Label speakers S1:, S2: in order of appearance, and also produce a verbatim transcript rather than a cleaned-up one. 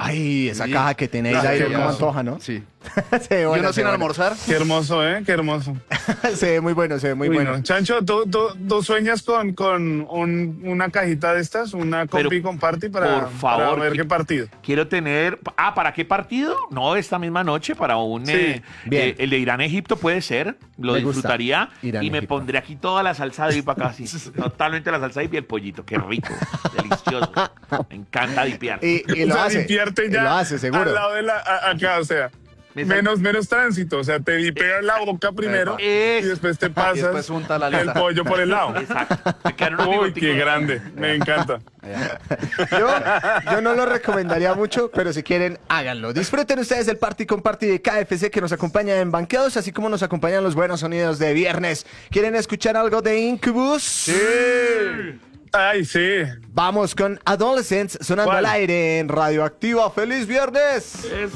S1: Ay, esa
S2: Sí.
S1: caja que tenéis
S2: Ah,
S1: ahí,
S2: qué
S1: como
S2: hermoso.
S1: antoja, ¿no?
S2: Sí.
S1: Se ve
S2: Yo
S1: bueno,
S2: no
S1: se
S2: sin
S1: ve bueno.
S2: almorzar.
S3: Qué hermoso, ¿eh? Qué hermoso.
S1: Se ve muy bueno, se ve muy
S3: Uy,
S1: bueno.
S3: no. Chancho, ¿tú, tú, tú sueñas con, con un- una cajita de estas? ¿Una
S4: Pero,
S3: combi con party para,
S4: por favor,
S3: para ver
S4: qui-
S3: qué partido?
S4: Quiero tener. Ah, ¿para qué partido? No, esta misma noche, para un.
S3: Sí,
S4: eh,
S1: bien.
S4: eh, el de Irán-Egipto puede ser. Lo
S1: Me gusta.
S4: disfrutaría.
S1: Irán,
S4: y me
S1: Egipto.
S4: pondré aquí toda la salsa de dip acá, así. Totalmente la salsa de dip y el pollito. Qué rico. Delicioso. Me encanta dipear.
S1: Y, y
S3: O
S1: lo
S3: sea,
S1: hace.
S3: limpiarte
S1: y
S3: ya
S1: lo hace, seguro.
S3: al lado de la, a- acá, o sea,
S4: Me sal-
S3: menos, menos tránsito, o sea, te dipeas la boca primero
S4: Es-
S3: y después te
S2: Y después
S3: pasas
S2: unta la
S3: el
S2: alita.
S3: pollo por el lado.
S4: Exacto. Me quedaron unos
S3: Uy,
S4: bigoticos.
S3: qué grande, me encanta.
S1: Yo, yo no lo recomendaría mucho, pero si quieren, háganlo. Disfruten ustedes del Party con Party de K F C que nos acompaña en Banqueados, así como nos acompañan los buenos sonidos de viernes. ¿Quieren escuchar algo de Incubus? Sí.
S3: Ay, sí.
S1: Vamos con Adolescents sonando
S3: ¿Cuál?
S1: al aire en Radioactiva. ¡Feliz viernes!
S4: Eso.